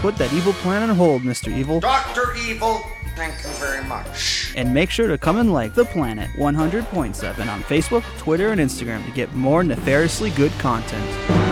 Put that evil plan on hold, Mr. Evil. Dr. Evil, thank you very much. And make sure to come and like The Planet 100.7 on Facebook, Twitter, and Instagram to get more nefariously good content.